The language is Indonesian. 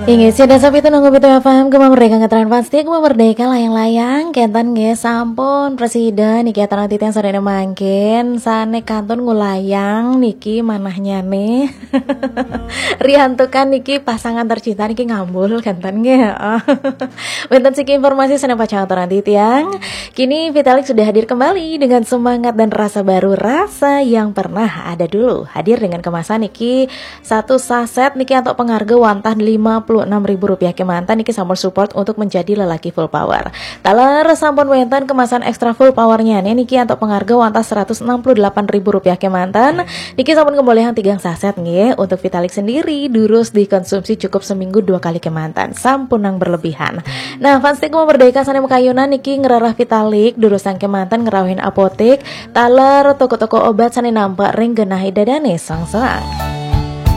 Inggih sida sapi nunggu pitu paham kemerdeka ngetren pasti kemerdeka layang-layang kentan nggih sampun presiden niki atarang titiang sadene mangkin sane kantun ngulayang niki manahnya nih riantukan niki pasangan tercinta niki ngambul kentan nggih wonten siki informasi sane pacang atarang titiang kini Vitalik sudah hadir kembali dengan semangat dan rasa baru rasa yang pernah ada dulu hadir dengan kemasan niki satu saset niki untuk pengharga wantah Rp56.000 kemantan niki sampun support untuk menjadi lelaki full power. Taler sampun wenten kemasan ekstra full powernya nih niki untuk pengharga wantah Rp168.000 kemantan niki sampun kebolehan 3 saset nggih untuk Vitalik sendiri durus dikonsumsi cukup seminggu 2 kali kemantan sampun nang berlebihan. Nah fans tik merdeka sane mekayunan niki ngerarah Vitalik durusan kemantan ngerawahin apotek taler toko-toko obat sane nampak ring genahi dadane sang-sang.